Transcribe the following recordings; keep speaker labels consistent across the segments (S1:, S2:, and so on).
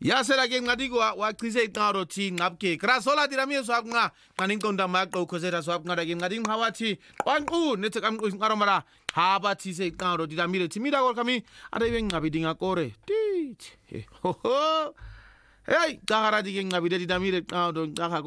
S1: Ya sela ke ngadi wa qise iqaro thi ngabke krasola dirami swapnga qaning qonda maqo khoseta swapnga ke ngadi nghawathi qanqu nethe kamqu iqaro mara haba thi se iqaro diramile thimida ko kami ada ibe ngabidinga kore tithi ho hey qahara di ke ngabide diramile qado qaha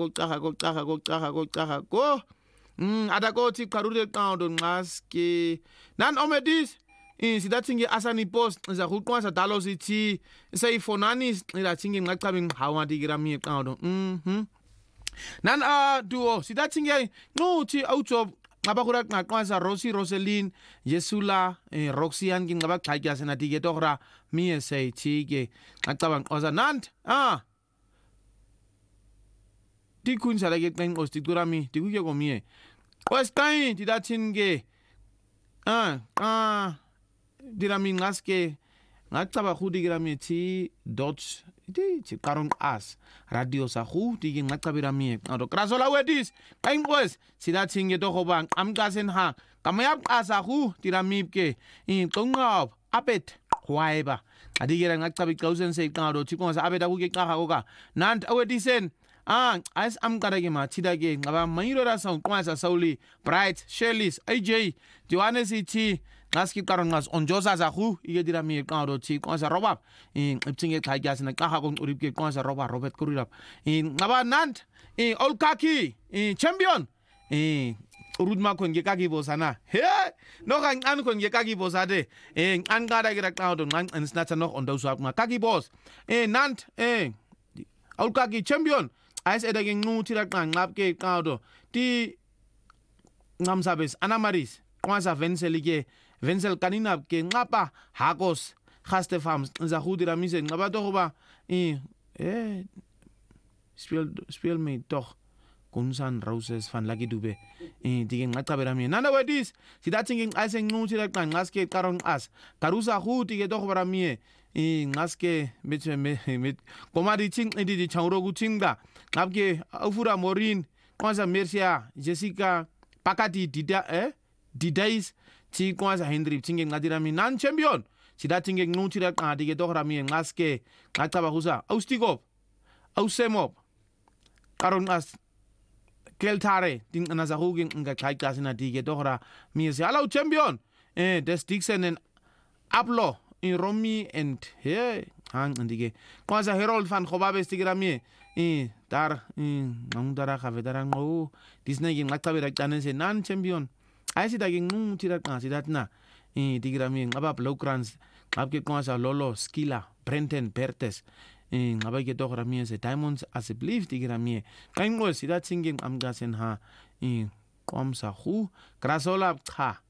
S1: ko ada ko thi qarule qado nqaske nan omedis sidathingi asani post za kuqwasa dalo sithi seyifonani silathingi ngaqabe nghawa digirami eqado nan duo sidathingi nquthi awujob ngabakura ngaqwasa Roselyn Yesula Roxian ngingaba xhaja sena dige tohra mie seyithi ke ngaqaba ngqoza nant dikunza lake qenqos dikurami dikuke komie westain didathingi dirami ngaske ngacaba khudi girami thi dot thi qaron as radio sa khudi ke ngacabira mi ado krasola wedis qainqwes sidathinge to goba amqasen ha kamaya qasa khu dirami ke inqonqab apet khwaiba adigera ngacabi qausen se qado thi konsa apeta ku ke qaha koka nant awedisen as amqara ke mathida ke ngaba mayirora sa qwasa sauli bright shellis AJ Johannes thi ngaski qaron ngas onjosa za khu ike dirami qado thi konsa robab ibthinge xhaja sina qaha ko urib ke konsa robert kurirap ngaba nant olkaki champion urudma ko nge kaki bosana he no kan an ko nge kaki bosade an qada ke qado ngan insnata no ondoswa kaki boss nant olkaki champion as edage nguthi la qangqap ke qado ti ngamsabes anamaris kwasa Vensel kanina ke ngapa hakos gaste farms za khudira mise ngaba to goba speel me toch Kunsan Roses van Lucky Dube dige ngacabera mi nana wedis sidathingi ngase nguthi la qanqaske qaron as karusa khuti ke to goba mi ngaske mit komadi ching di chawro ku chinga ngabke afura morin kwasa mercia Jessica pakati didais ti kwasa Henry thinge ngadira mi nan champion sidathingi nguthi la qadi ke to goba mi ngaske ngacaba kusa austigop ausemop qaron as keltare ding anazahugi ngakhaika sina dige tohra mi se ala champion des Dixon en Aplo in Romy and hang ndige kwasa Harold van Khobabe stigrami dar ngdara khavedara ngo Disney gi ngaktabera kanese nan champion aisida gi ngutira kansidatna digrami ngaba blowgrants ngabke kwasa Lolo Skila Brenton Bertes ngaba ke tohra mi se Diamonds as a belief digrami kaingo sidathingi amgasen ha kwamsa khu krasola kha